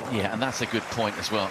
Yeah, and that's a good point as well.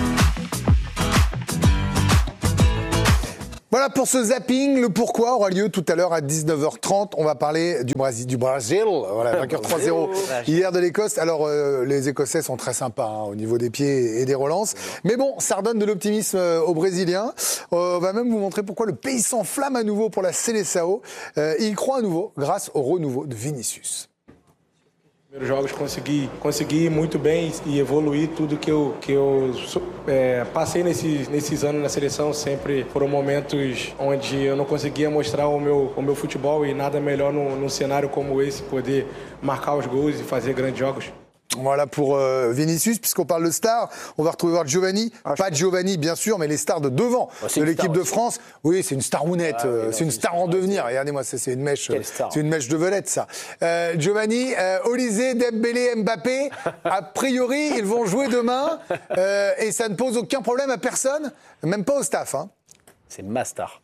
Voilà pour ce zapping. Le pourquoi aura lieu tout à l'heure à 19h30. On va parler du Brésil. Voilà, vainqueur 3-0 hier de l'Écosse. Alors, les Écossais sont très sympas au niveau des pieds et des relances. Mais bon, ça redonne de l'optimisme aux Brésiliens. On va même vous montrer pourquoi le pays s'enflamme à nouveau pour la Seleção. Il croit à nouveau grâce au renouveau de Vinicius. Nos jogos consegui muito bem e evoluir tudo que eu passei nesses anos na seleção. Sempre foram momentos onde eu não conseguia mostrar o meu futebol e nada melhor num cenário como esse, poder marcar os gols e fazer grandes jogos. Voilà pour Vinicius, puisqu'on parle de stars, on va retrouver Giovanni, pas Giovanni bien sûr, mais les stars de devant de l'équipe de France. Oui, c'est une starounette, c'est une star en devenir. Regardez-moi, c'est une mèche de vedette ça. Giovanni, Olysée, Dembélé, Mbappé, a priori ils vont jouer demain et ça ne pose aucun problème à personne, même pas au staff. Hein. C'est ma star.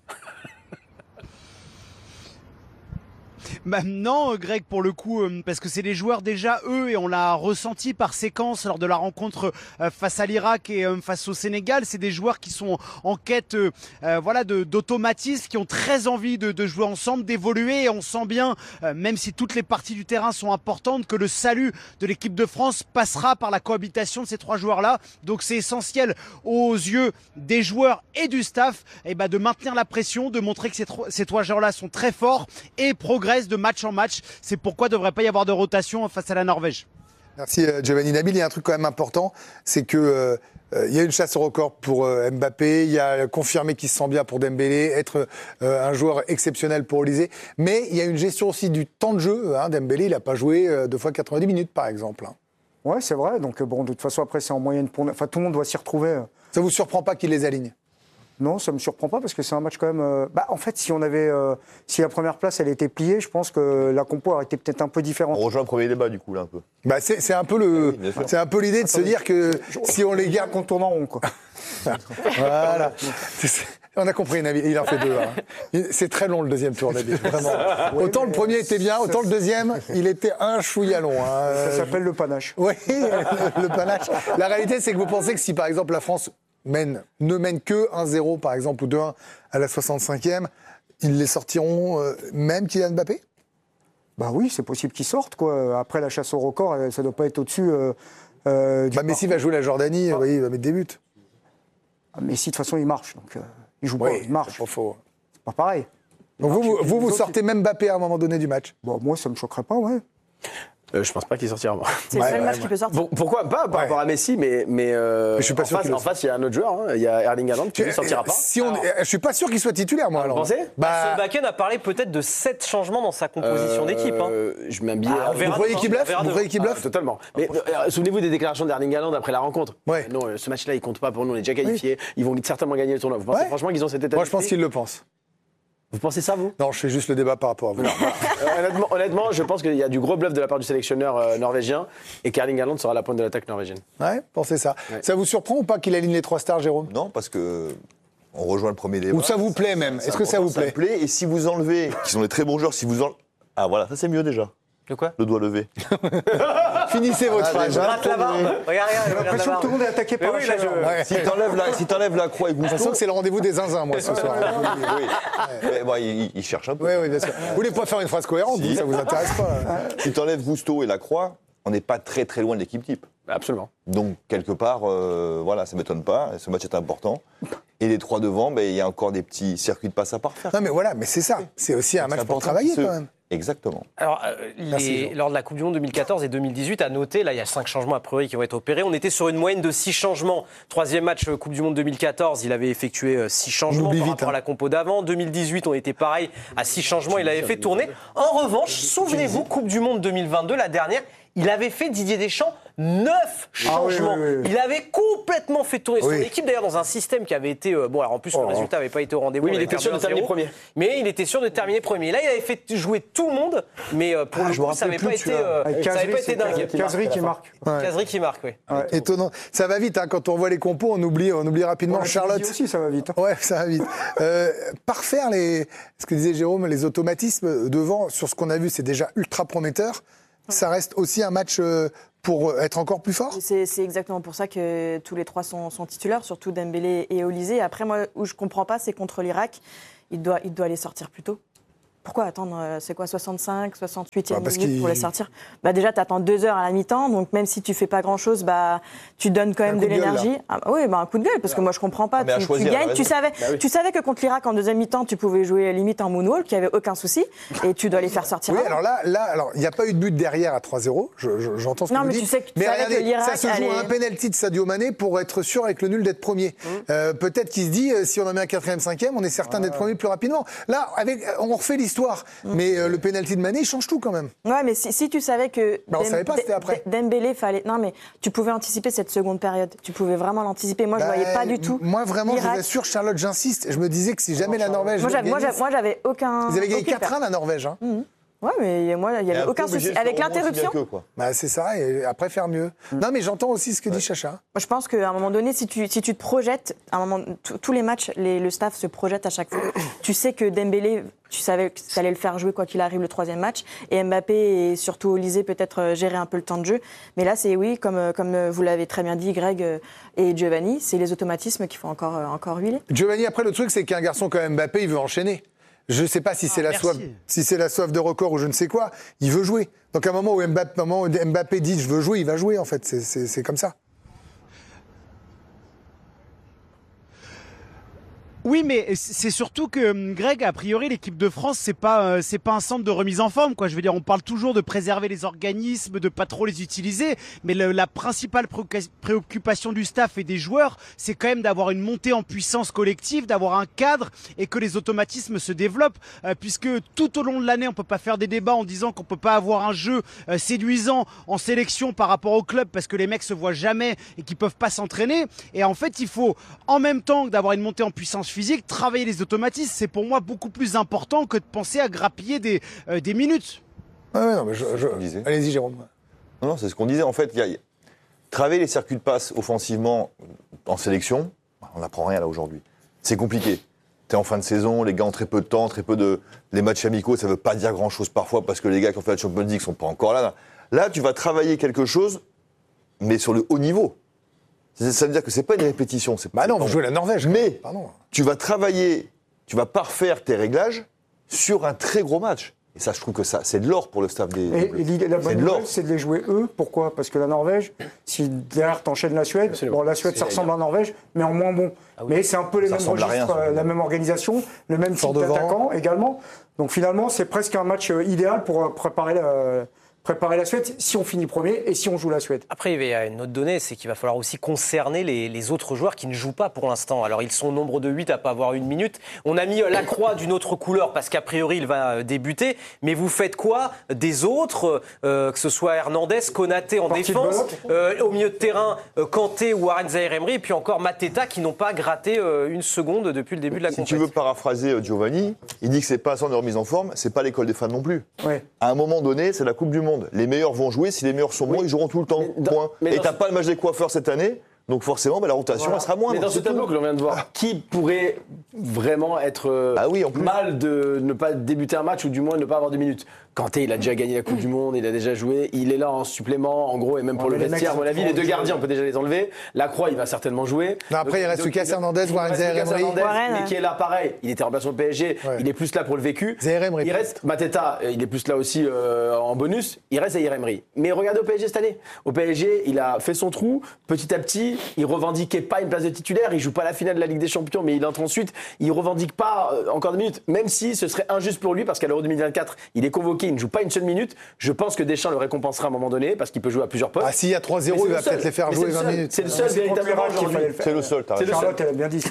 Bah non, Greg, pour le coup, parce que c'est les joueurs déjà, eux, et on l'a ressenti par séquence lors de la rencontre face à l'Irak et face au Sénégal. C'est des joueurs qui sont en quête d'automatisme, qui ont très envie de jouer ensemble, d'évoluer. Et on sent bien, même si toutes les parties du terrain sont importantes, que le salut de l'équipe de France passera par la cohabitation de ces trois joueurs-là. Donc c'est essentiel aux yeux des joueurs et du staff de maintenir la pression, de montrer que ces trois joueurs-là sont très forts et progressent de match en match. C'est pourquoi il ne devrait pas y avoir de rotation face à la Norvège. Merci Giovanni. Nabil, il y a un truc quand même important, c'est que il y a une chasse au record pour Mbappé, il y a confirmé qu'il se sent bien pour Dembélé, être un joueur exceptionnel pour Olysée, mais il y a une gestion aussi du temps de jeu. Dembélé, il n'a pas joué 2 fois 90 minutes par exemple. Ouais, c'est vrai. Donc bon, de toute façon, après, c'est en moyenne pour... Enfin, tout le monde doit s'y retrouver. Ça vous surprend pas qu'il les aligne ? Non, ça me surprend pas parce que c'est un match quand même. En fait, si la première place elle était pliée, je pense que la compo aurait été peut-être un peu différente. On rejoint le premier débat du coup là un peu. C'est un peu l'idée de se dire que si on les garde, qu'on tourne en rond quoi. Voilà. On a compris, Nabil. Il en fait 2. C'est très long le deuxième tour, Nabil. Vraiment. Autant le premier était bien, autant le deuxième, il était un chouïa long. Ça s'appelle le panache. Oui, le panache. La réalité, c'est que vous pensez que si par exemple la France ne mène que 1-0 par exemple ou 2-1 à la 65e, ils les sortiront même Kylian Mbappé ? Bah oui, c'est possible qu'ils sortent quoi. Après la chasse au record, ça doit pas être au-dessus. Messi va jouer la Jordanie, oui, il va mettre des buts. Messi de toute façon il marche, donc il joue pas, il marche. C'est pas faux. C'est pas pareil. Donc vous sortez même Mbappé à un moment donné du match ? Bon, moi ça me choquerait pas, ouais. Je pense pas qu'il sortira. Moi. C'est le seul match qui peut sortir. Pourquoi pas par rapport à Messi, mais je suis pas sûr en face, il y a un autre joueur, il y a Erling Haaland qui ne sortira pas. Je suis pas sûr qu'il soit titulaire, moi. Vous pensez ? Solbakken a parlé peut-être de 7 changements dans sa composition d'équipe. Je m'habille. Vous croyez qu'il bluffe ? Totalement. Mais souvenez-vous des déclarations d'Erling Haaland après la rencontre. Ouais. Non, ce match-là, il compte pas pour nous. On est déjà qualifiés. Ils vont certainement gagner le tournoi. Vous pensez franchement qu'ils ont cet état d'esprit ? Moi, je pense qu'ils le pensent. Vous pensez ça, vous ? Non, je fais juste le débat par rapport à vous. Honnêtement, je pense qu'il y a du gros bluff de la part du sélectionneur norvégien et qu'Erling Haaland sera la pointe de l'attaque norvégienne. Ouais, pensez ça. Ouais. Ça vous surprend ou pas qu'il aligne les 3 stars, Jérôme ? Non, parce que on rejoint le premier débat. Ou ça vous plaît même ? Est-ce que ça vous plaît ? Ça me plaît, et si vous enlevez, qui sont des très bons joueurs, ah voilà, ça c'est mieux déjà. De quoi ? Le doigt levé. Finissez votre phrase. Gratte la barbe. Regarde. J'ai l'impression que tout le monde est attaqué par la chaleur. Si t'enlèves la croix et Gusto... J'ai l'impression que c'est le rendez-vous des zinzins, moi, ce soir. Oui. Il cherche un peu. Oui, bien sûr. Vous voulez pas faire une phrase cohérente, ça vous intéresse pas. Si t'enlèves Gusto et la croix, on n'est pas très très loin de l'équipe type. Absolument. Donc, quelque part, ça m'étonne pas. Ce match est important. Et les 3 devant, il y a encore des petits circuits de passe à parfaire. Non, mais voilà, mais c'est ça. C'est aussi un match pour travailler, quand même. Exactement. Alors, lors de la Coupe du Monde 2014 et 2018, à noter, là, il y a 5 changements a priori qui vont être opérés. On était sur une moyenne de 6 changements. 3e match Coupe du Monde 2014, il avait effectué 6 changements par rapport à la compo d'avant. 2018, on était pareil à 6 changements. Il avait fait tourner. En revanche, souvenez-vous, Coupe du Monde 2022, la dernière, il avait fait, Didier Deschamps, 9 changements. Oui. Il avait complètement fait tourner son équipe, d'ailleurs, dans un système qui avait été... alors en plus, le résultat n'avait pas été au rendez-vous. Oui, il était sûr de terminer premier. Mais il était sûr de terminer premier. Là, il avait fait jouer tout le monde, mais pour le coup, ça n'avait pas été dingue. Kazri qui marque. Kazri qui marque, oui. Étonnant. Ça va vite, quand on voit les compos, on oublie rapidement Charlotte. aussi, ça va vite. Ouais, ça va vite. Parfaire ce que disait Jérôme, les automatismes devant, sur ce qu'on a vu, c'est déjà ultra prometteur. Ça reste aussi un match pour être encore plus fort? C'est exactement pour ça que tous les trois sont titulaires, surtout Dembélé et Olysée. Après, moi, où je ne comprends pas, c'est contre l'Irak, il doit les sortir plus tôt. Pourquoi attendre, c'est quoi, 65, 68e minute pour les sortir? Déjà, tu attends 2 heures à la mi-temps, donc même si tu fais pas grand-chose, tu donnes quand même de l'énergie. Oui, un coup de gueule, parce que moi, je comprends pas. Tu gagnes, tu savais que contre l'Irak, en deuxième mi-temps, tu pouvais jouer limite en moonwalk, qu'il n'y avait aucun souci, et tu dois les faire sortir. Oui, alors là, il n'y a pas eu de but derrière à 3-0, j'entends ce que vous dites. Tu sais que regardez, que l'Irak, ça se joue à un penalty de Sadio Mané pour être sûr avec le nul d'être premier. Peut-être qu'il se dit, si on en met un 4e, 5e, on est certain d'être premier plus rapidement. Là, on refait l'histoire, mais le pénalty de Mané, il change tout quand même. Ouais, mais si tu savais que on savait pas, c'était après. Dembélé fallait. Non, mais tu pouvais anticiper cette seconde période. Tu pouvais vraiment l'anticiper. Moi, je voyais pas du tout. Moi, vraiment, je vous assure, Charlotte, j'insiste. Je me disais que si jamais la Norvège. Moi, j'avais aucun. Ils avaient gagné 4-1 la Norvège. Hein. Ouais, mais moi, il n'y avait aucun souci. Avec l'interruption. C'est ça, et après faire mieux. Non, mais j'entends aussi ce que dit Chacha. Moi, je pense qu'à un moment donné, si tu te projettes, à un moment, tous les matchs, le staff se projette à chaque fois. Tu sais que Dembélé, tu savais que tu allais le faire jouer quoi qu'il arrive le 3e match. Et Mbappé et surtout Olysée peut-être gérer un peu le temps de jeu. Mais là, c'est comme vous l'avez très bien dit, Greg et Giovanni, c'est les automatismes qu'il faut encore huiler. Giovanni, après, le truc, c'est qu'un garçon comme Mbappé, il veut enchaîner. Je ne sais pas si c'est la soif de record ou je ne sais quoi. Il veut jouer. Donc à un moment où Mbappé dit je veux jouer, il va jouer en fait. C'est comme ça. Oui, mais c'est surtout que, Greg, a priori, l'équipe de France, c'est pas un centre de remise en forme, quoi. Je veux dire, on parle toujours de préserver les organismes, de pas trop les utiliser, mais la principale préoccupation du staff et des joueurs, c'est quand même d'avoir une montée en puissance collective, d'avoir un cadre et que les automatismes se développent, puisque tout au long de l'année, on peut pas faire des débats en disant qu'on peut pas avoir un jeu séduisant en sélection par rapport au club parce que les mecs se voient jamais et qu'ils peuvent pas s'entraîner. Et en fait, il faut, en même temps que d'avoir une montée en puissance physique, travailler les automatismes, c'est pour moi beaucoup plus important que de penser à grappiller des minutes. Non, mais allez-y, Jérôme. Non, c'est ce qu'on disait. En fait, travailler les circuits de passe offensivement en sélection, on n'apprend rien là aujourd'hui. C'est compliqué. T'es en fin de saison, les gars ont très peu de temps, les matchs amicaux, ça veut pas dire grand-chose parfois parce que les gars qui ont fait la Champions League sont pas encore là. Là, tu vas travailler quelque chose, mais sur le haut niveau. Ça veut dire que c'est pas une répétition. Non, vous jouez la Norvège. Mais tu vas travailler, tu vas parfaire tes réglages sur un très gros match. Et ça, je trouve que c'est de l'or pour le staff des Bleus. La bonne nouvelle, c'est de les jouer eux. Pourquoi? Parce que la Norvège, si derrière t'enchaînes la Suède, la Suède, ça ressemble à la Norvège, mais en moins bon. Mais c'est un peu les mêmes registres, la même organisation, le même type d'attaquant également. Donc finalement, c'est presque un match idéal pour préparer la Suède si on finit premier et si on joue la Suède. Après, il y a une autre donnée, c'est qu'il va falloir aussi concerner les autres joueurs qui ne jouent pas pour l'instant. Alors, ils sont au nombre de 8 à pas avoir 1 minute. On a mis Lacroix d'une autre couleur parce qu'a priori, il va débuter. Mais vous faites quoi des autres, que ce soit Hernandez, Konaté en défense, au milieu de terrain, Kanté ou Warren Zaïre-Emery, et puis encore Mateta qui n'ont pas gratté 1 seconde depuis le début de la compétition. Si tu veux paraphraser Giovanni, il dit que c'est pas un centre de remise en forme, c'est pas l'école des fans non plus. Ouais. À un moment donné, c'est la Coupe du Monde. Les meilleurs vont jouer, si les meilleurs sont bons, ils joueront tout le temps. Point. Et t'as pas le match des coiffeurs cette année, donc forcément, la rotation, elle sera moindre. Mais dans ce tableau que l'on vient de voir, qui pourrait vraiment être mal de ne pas débuter un match ou du moins ne pas avoir 2 minutes? Kanté, il a déjà gagné la Coupe du Monde, il a déjà joué, il est là en supplément, en gros, et même pour le vestiaire, à mon avis, les 2 gardiens, on peut déjà les enlever. Lacroix, il va certainement jouer. Non, après, il reste Lucas Hernandez, Warren Zaïre-Emery. Mais qui est là, pareil, il était remplaçant au PSG, il est plus là pour le vécu. Zaïre-Emery. Il reste Mateta, il est plus là aussi en bonus, il reste Zaïre-Emery. Mais regardez au PSG cette année. Au PSG, il a fait son trou, petit à petit, il revendiquait pas une place de titulaire, il joue pas la finale de la Ligue des Champions, mais il entre ensuite, il revendique pas encore 2 minutes, même si ce serait injuste pour lui, parce qu'à l'Euro 2024, il est convoqué, il ne joue pas une seule minute. Je pense que Deschamps le récompensera à un moment donné parce qu'il peut jouer à plusieurs postes. S'il y a 3-0, il va peut-être les faire jouer 20 minutes. C'est le seul véritablement aujourd'hui. C'est le seul, t'as raison. Charlotte, elle a bien dit.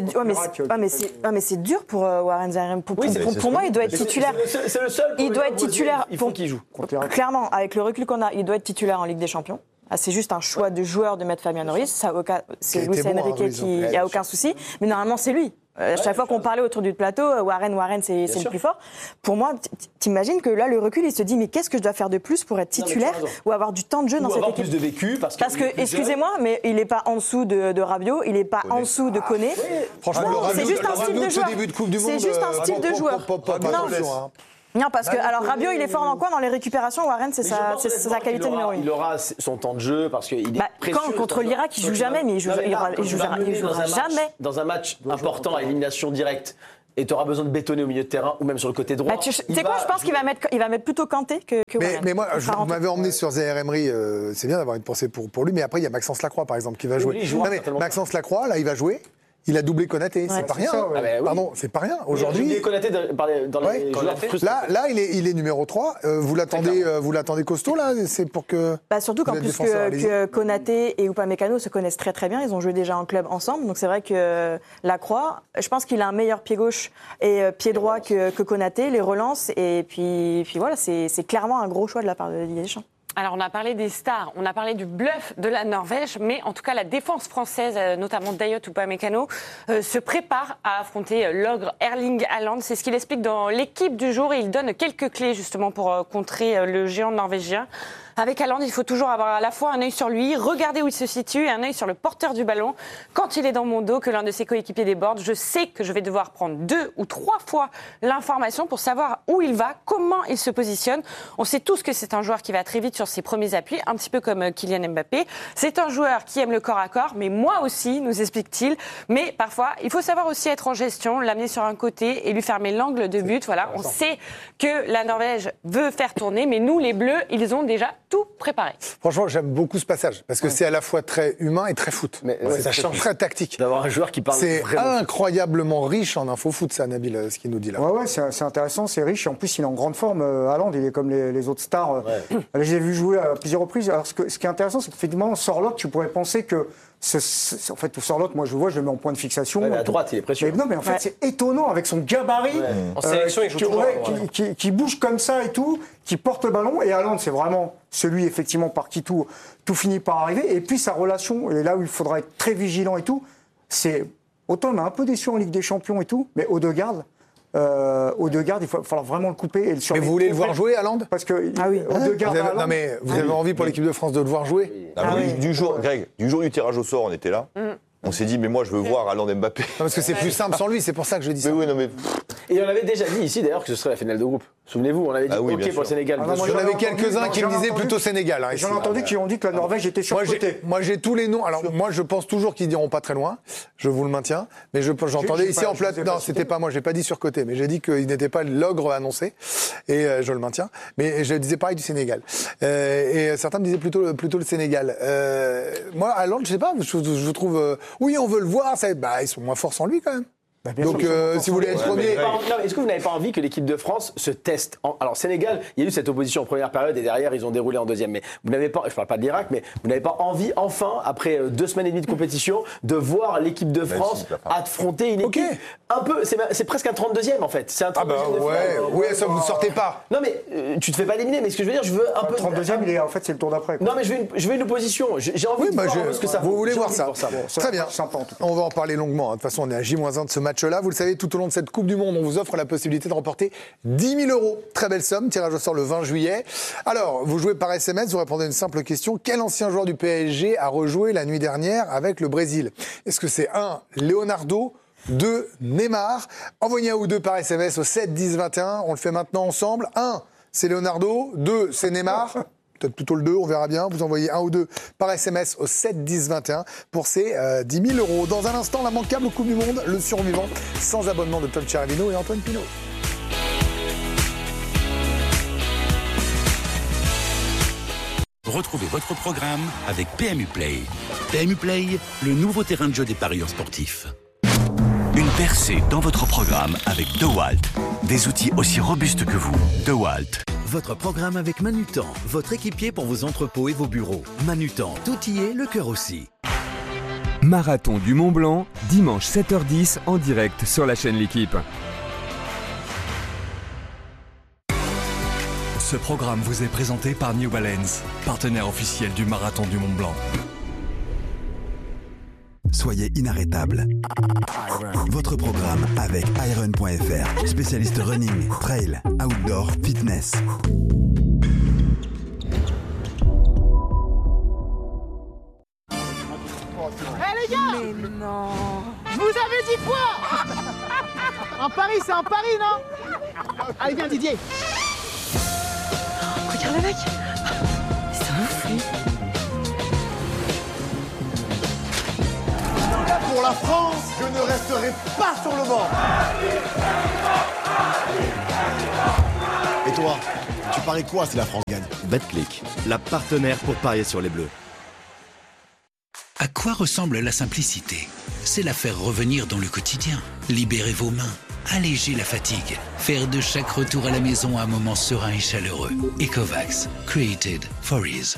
Mais c'est dur pour Warren Zaïre-Emery. Pour moi, il doit être titulaire. C'est le seul. Il doit être titulaire. Il faut qu'il joue. Clairement, avec le recul qu'on a, il doit être titulaire en Ligue des Champions. C'est juste un choix de joueur de mettre Fabien Ruiz. C'est Luis Enrique qui n'y a aucun souci. Mais normalement, c'est lui. Chaque fois qu'on parlait autour du plateau, Warren, c'est le plus fort. Pour moi, t'imagines que là, le recul, il se dit, mais qu'est-ce que je dois faire de plus pour être titulaire ou avoir du temps de jeu dans cette équipe? Plus de vécu, parce que excusez-moi, mais il n'est pas en dessous de Rabiot, il n'est pas en dessous de Koné. Franchement, c'est juste un style de joueur. Début de Coupe du Monde, c'est juste un style de joueur. Non, parce que alors Rabiot, il est fort dans quoi? Dans les récupérations. Warren, c'est sa qualité numéro 1. Il aura son temps de jeu parce qu'il est précieux. Quand contre l'Irak, il joue jamais, mais il jouera jamais. Dans un match important à élimination directe. Et tu auras besoin de bétonner au milieu de terrain ou même sur le côté droit. Tu sais quoi, je pense qu'il va mettre plutôt Kanté que Warren. Mais moi, vous m'avez emmené sur Zaïre Emery, c'est bien d'avoir une pensée pour lui, mais après, il y a Maxence Lacroix, par exemple, qui va jouer. Maxence Lacroix, là, il va jouer. Il a doublé Konaté, c'est pas rien. Pardon, c'est pas rien. Aujourd'hui, il est Konaté dans les joueurs frustrés. Là, il est numéro 3. Vous l'attendez costaud, là? C'est pour que. Surtout qu'en plus que Konaté et Upamecano se connaissent très très bien. Ils ont joué déjà en club ensemble. Donc c'est vrai que Lacroix, je pense qu'il a un meilleur pied gauche et pied droit que Konaté, les relances. Et puis voilà, c'est clairement un gros choix de la part de Didier Deschamps. Alors, on a parlé des stars, on a parlé du bluff de la Norvège, mais en tout cas, la défense française, notamment Dayot Upamecano, se prépare à affronter l'ogre Erling Haaland. C'est ce qu'il explique dans l'équipe du jour et il donne quelques clés justement pour contrer le géant norvégien. Avec Haaland, il faut toujours avoir à la fois un œil sur lui, regarder où il se situe et un œil sur le porteur du ballon. Quand il est dans mon dos, que l'un de ses coéquipiers déborde, je sais que je vais devoir prendre 2 ou 3 fois l'information pour savoir où il va, comment il se positionne. On sait tous que c'est un joueur qui va très vite sur ses premiers appuis, un petit peu comme Kylian Mbappé. C'est un joueur qui aime le corps à corps, mais moi aussi, nous explique-t-il. Mais parfois, il faut savoir aussi être en gestion, l'amener sur un côté et lui fermer l'angle de but. Voilà, on sait que la Norvège veut faire tourner, mais nous, les Bleus, ils ont déjà tout préparé. Franchement, j'aime beaucoup ce passage parce que c'est à la fois très humain et très foot. Ça change très tactique. D'avoir un joueur qui parle vraiment. C'est incroyablement riche en info foot, ça, Nabil, ce qu'il nous dit là. Ouais, c'est intéressant, c'est riche. Et en plus, il est en grande forme. Haaland, il est comme les autres stars. Je l'ai vu jouer à plusieurs reprises. Alors, ce qui est intéressant, c'est qu'effectivement, Sorloth, tu pourrais penser que en fait, Sorloth, moi je le mets en point de fixation. À droite, il est précieux. Non, mais en fait, c'est étonnant avec son gabarit. En sélection, il joue toujours. Qui bouge comme ça et tout, qui porte le ballon. Et Haaland, c'est vraiment celui, effectivement, par qui tout finit par arriver. Et puis sa relation, et là où il faudra être très vigilant et tout, c'est. Autant on m'a un peu déçu en Ligue des Champions et tout, mais Odegaard, il va falloir vraiment le couper et le surveiller. Mais vous voulez le voir jouer, Haaland? Parce que Odegaard, non mais vous avez envie pour l'équipe de France de le voir jouer? Du jour du tirage au sort, on était là. On s'est dit, mais moi, je veux voir Haaland Mbappé. Non, parce que c'est plus simple sans lui, c'est pour ça que je dis ça. Et on avait déjà dit ici, d'ailleurs, que ce serait la finale de groupe. Souvenez-vous, on avait dit OK pour le Sénégal. J'en avais quelques-uns qui me disaient plutôt Sénégal. J'en ai entendu qui ont dit que la Norvège était surcotée. Moi, j'ai tous les noms. Alors, moi, je pense toujours qu'ils n'iront pas très loin. Je vous le maintiens. Mais j'entendais ici en plateau. Non, c'était pas moi, j'ai pas dit surcoté. Mais j'ai dit qu'il n'était pas l'ogre annoncé. Et je le maintiens. Mais je disais pareil du Sénégal. Et certains me disaient plutôt le Sénégal. Moi, Haaland, je sais pas, je trouve. Oui, on veut le voir. Ils sont moins forts sans lui, quand même. Donc, si vous voulez être premier. Est-ce que vous n'avez pas envie que l'équipe de France se teste Alors, Sénégal, il y a eu cette opposition en première période et derrière, ils ont déroulé en deuxième. Mais vous n'avez pas, je parle pas de l'Irak, mais vous n'avez pas envie, enfin, après 2 semaines et demie de compétition, de voir l'équipe de France affronter une équipe un peu. C'est presque un 32e, en fait. C'est un 32e. Oui, ça, vous ne sortez pas. Non, mais tu te fais pas éliminer. Mais ce que je veux dire, je veux un peu. 32e, en fait, c'est le tour d'après. Non, mais je veux une opposition. J'ai envie de voir ce que ça Vous voulez voir ça? Très bien. Sympa, en tout cas. On va en parler longuement. De toute façon, on est à J-1 de ce match-là. Vous le savez, tout au long de cette Coupe du Monde, on vous offre la possibilité de remporter 10 000 €. Très belle somme. Tirage au sort le 20 juillet. Alors, vous jouez par SMS, vous répondez à une simple question. Quel ancien joueur du PSG a rejoué la nuit dernière avec le Brésil? Est-ce que c'est 1, Leonardo, 2, Neymar? Envoyez un ou deux par SMS au 7 10 21. On le fait maintenant ensemble. 1, c'est Leonardo. 2, c'est Neymar. Peut-être plutôt le 2, on verra bien. Vous envoyez 1 ou 2 par SMS au 7 10 21 pour ces 10 000 €. Dans un instant, la manquable Coupe du Monde, le survivant, sans abonnement de Tom Cherevino et Antoine Pinault. Retrouvez votre programme avec PMU Play. PMU Play, le nouveau terrain de jeu des parieurs sportifs. Une percée dans votre programme avec DeWalt. Des outils aussi robustes que vous. DeWalt. Votre programme avec Manutan, votre équipier pour vos entrepôts et vos bureaux. Manutan, tout y est, le cœur aussi. Marathon du Mont Blanc, dimanche 7h10 en direct sur la chaîne L'Équipe. Ce programme vous est présenté par New Balance, partenaire officiel du Marathon du Mont Blanc. Soyez inarrêtable. Votre programme avec Iron.fr, spécialiste running, trail, outdoor, fitness. Les gars! Mais non! Je vous avais dit quoi? Un pari, c'est un pari, non? Allez, viens, Didier. Regarde le mec. C'est un ouf, lui. Pour la France, je ne resterai pas sur le banc. Et toi, tu paries quoi si la France gagne? Betclic, la partenaire pour parier sur les Bleus. À quoi ressemble la simplicité? C'est la faire revenir dans le quotidien. Libérez vos mains, alléger la fatigue, faire de chaque retour à la maison un moment serein et chaleureux. Ecovacs, created for ease.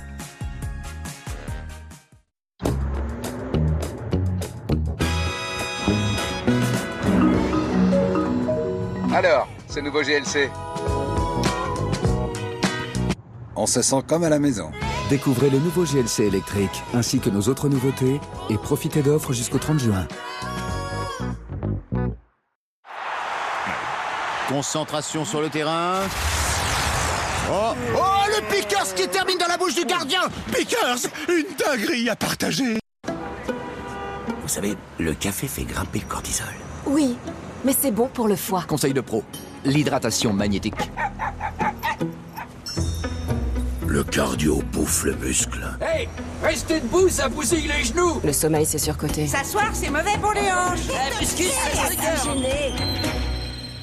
Alors, ce nouveau GLC, on se sent comme à la maison. Découvrez le nouveau GLC électrique, ainsi que nos autres nouveautés, et profitez d'offres jusqu'au 30 juin. Concentration sur le terrain. Oh, le Pickers qui termine dans la bouche du gardien. Pickers, une dinguerie à partager. Vous savez, le café fait grimper le cortisol. Oui, mais c'est bon pour le foie. Conseil de pro, l'hydratation magnétique. Le cardio bouffe le muscle. Hey, restez debout, ça bousille les genoux. Le sommeil, c'est surcoté. S'asseoir, c'est mauvais pour les hanches. Biscuit,